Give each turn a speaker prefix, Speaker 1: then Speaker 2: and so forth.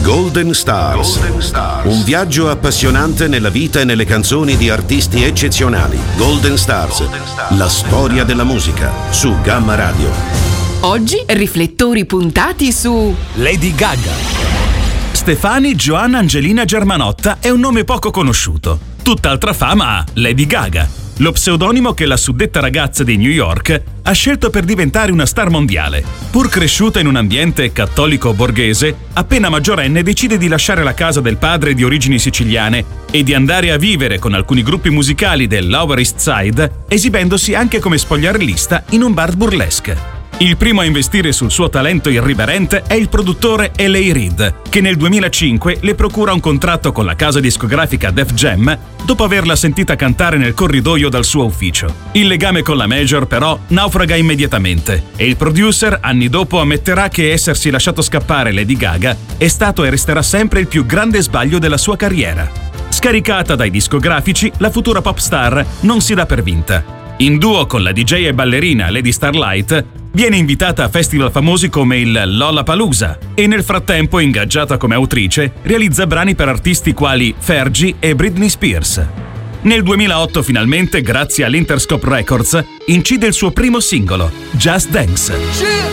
Speaker 1: Golden Stars. Un viaggio appassionante nella vita e nelle canzoni di artisti eccezionali. Golden Stars. La storia della musica su Gamma Radio.
Speaker 2: Oggi riflettori puntati su
Speaker 3: Lady Gaga. Stefani Joanna Angelina Germanotta è un nome poco conosciuto. Tutt'altra fama ha Lady Gaga, lo pseudonimo che la suddetta ragazza di New York ha scelto per diventare una star mondiale. Pur cresciuta in un ambiente cattolico borghese, appena maggiorenne decide di lasciare la casa del padre di origini siciliane e di andare a vivere con alcuni gruppi musicali del Lower East Side, esibendosi anche come spogliarellista in un bar burlesque. Il primo a investire sul suo talento irriverente è il produttore L.A. Reid, che nel 2005 le procura un contratto con la casa discografica Def Jam dopo averla sentita cantare nel corridoio dal suo ufficio. Il legame con la major però naufraga immediatamente e il producer anni dopo ammetterà che essersi lasciato scappare Lady Gaga è stato e resterà sempre il più grande sbaglio della sua carriera. Scaricata dai discografici, la futura pop star non si dà per vinta. In duo con la DJ e ballerina Lady Starlight, viene invitata a festival famosi come il Lollapalooza e nel frattempo, ingaggiata come autrice, realizza brani per artisti quali Fergie e Britney Spears. Nel 2008 finalmente, grazie all'Interscope Records, incide il suo primo singolo, Just Dance.